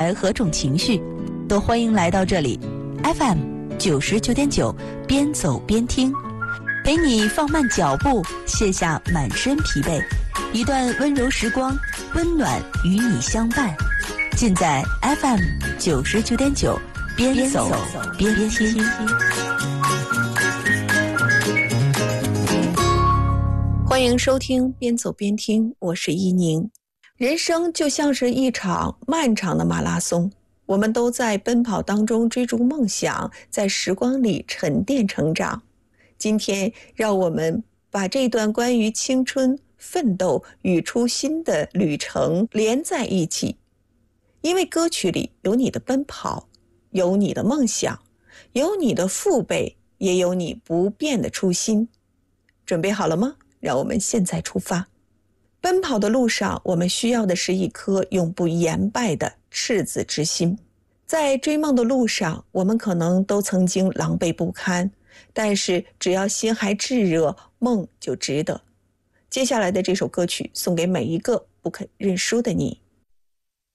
怀何种情绪，都欢迎来到这里 FM 99.9，边走边听，陪你放慢脚步，卸下满身疲惫，一段温柔时光，温暖与你相伴。尽在 FM 99.9，边走边听。欢迎收听边走边听，我是依宁。人生就像是一场漫长的马拉松，我们都在奔跑当中追逐梦想，在时光里沉淀成长。今天让我们把这段关于青春、奋斗与初心的旅程连在一起，因为歌曲里有你的奔跑，有你的梦想，有你的父辈，也有你不变的初心。准备好了吗？让我们现在出发。奔跑的路上，我们需要的是一颗永不言败的赤子之心。在追梦的路上，我们可能都曾经狼狈不堪，但是只要心还炙热，梦就值得。接下来的这首歌曲送给每一个不肯认输的你。